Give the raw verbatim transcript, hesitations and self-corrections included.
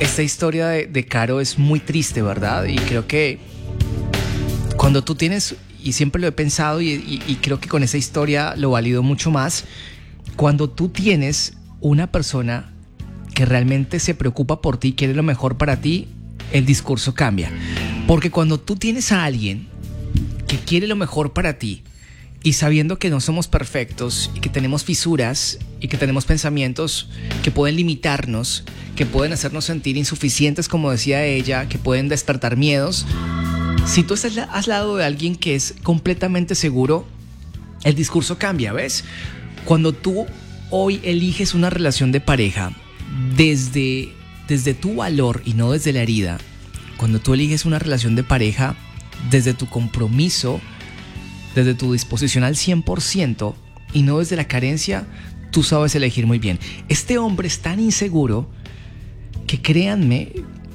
Esta historia de, de Caro es muy triste, ¿verdad? Y creo que cuando tú tienes, y siempre lo he pensado y, y, y creo que con esa historia lo valido mucho más, cuando tú tienes una persona que realmente se preocupa por ti, quiere lo mejor para ti, el discurso cambia. Porque cuando tú tienes a alguien que quiere lo mejor para ti y sabiendo que no somos perfectos y que tenemos fisuras y que tenemos pensamientos que pueden limitarnos, que pueden hacernos sentir insuficientes, como decía ella, que pueden despertar miedos, si tú estás al lado de alguien que es completamente seguro, el discurso cambia, ¿ves? Cuando tú hoy eliges una relación de pareja desde, desde tu valor y no desde la herida, cuando tú eliges una relación de pareja desde tu compromiso, desde tu disposición al cien por ciento y no desde la carencia, tú sabes elegir muy bien. Este hombre es tan inseguro que créanme